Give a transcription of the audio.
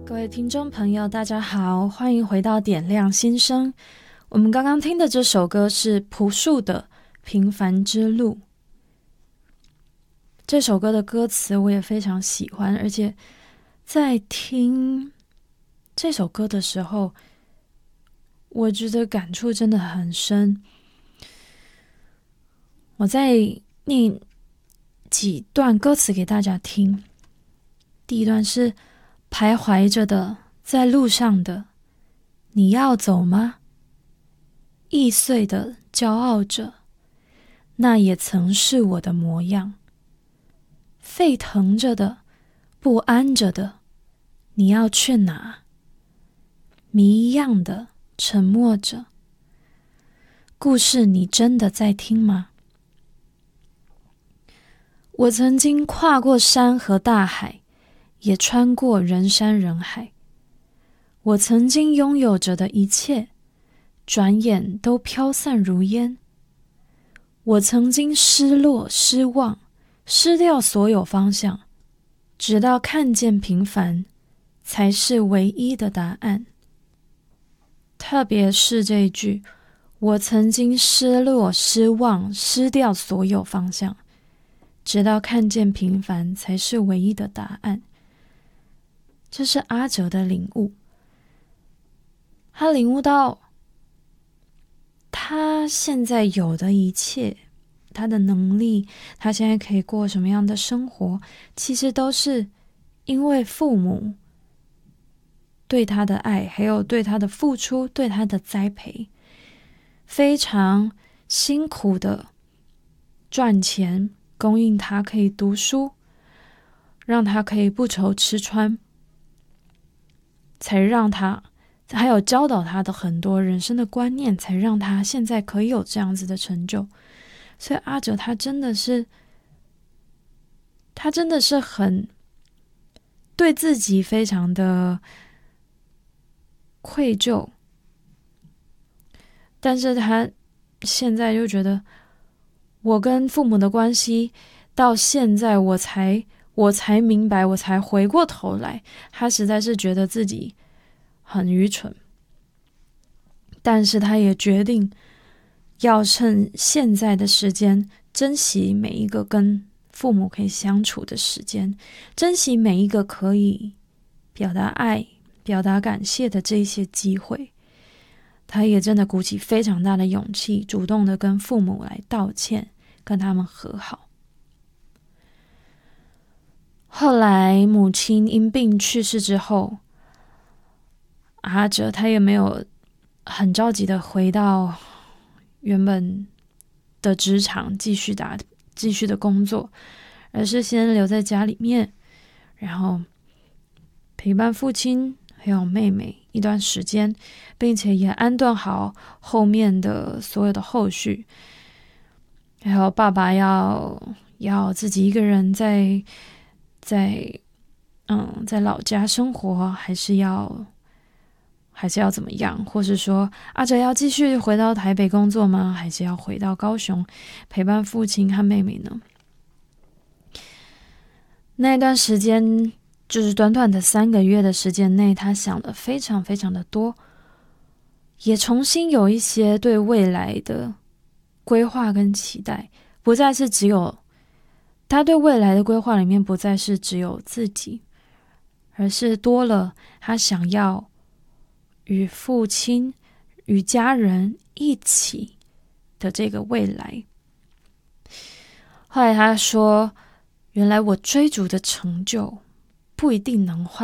各位听众朋友大家好，欢迎回到点亮心声。我们刚刚听的这首歌是朴树的《平凡之路》。这首歌的歌词我也非常喜欢，而且在听这首歌的时候，我觉得感触真的很深。我再念几段歌词给大家听。第一段是徘徊着的，在路上的，你要走吗？易碎的，骄傲着，那也曾是我的模样。沸腾着的，不安着的，你要去哪？谜一样的，沉默着。故事你真的在听吗？我曾经跨过山和大海，也穿过人山人海。我曾经拥有着的一切，转眼都飘散如烟。我曾经失落、失望，失掉所有方向，直到看见平凡才是唯一的答案。特别是这一句，我曾经失落、失望，失掉所有方向，直到看见平凡才是唯一的答案。这是阿哲的领悟。他领悟到他现在有的一切，他的能力，他现在可以过什么样的生活，其实都是因为父母对他的爱，还有对他的付出，对他的栽培，非常辛苦的赚钱，供应他可以读书，让他可以不愁吃穿，才让他还有教导他的很多人生的观念，才让他现在可以有这样子的成就。所以阿哲他真的是很对自己非常的愧疚，但是他现在就觉得，我跟父母的关系到现在我才明白，我才回过头来，他实在是觉得自己很愚蠢，但是他也决定要趁现在的时间，珍惜每一个跟父母可以相处的时间，珍惜每一个可以表达爱、表达感谢的这一些机会。他也真的鼓起非常大的勇气，主动的跟父母来道歉，跟他们和好。后来母亲因病去世之后，阿哲他也没有很着急的回到原本的职场继续的工作，而是先留在家里面，然后陪伴父亲还有妹妹一段时间，并且也安顿好后面的所有的后续，还有爸爸要自己一个人在老家生活，还是要怎么样？或是说阿哲要继续回到台北工作吗？还是要回到高雄陪伴父亲和妹妹呢？那一段时间，就是短短的3个月的时间内，他想了非常非常的多，也重新有一些对未来的规划跟期待，不再是只有他对未来的规划里面不再是只有自己，而是多了他想要与父亲、与家人一起的这个未来。后来他说，原来我追逐的成就不一定能换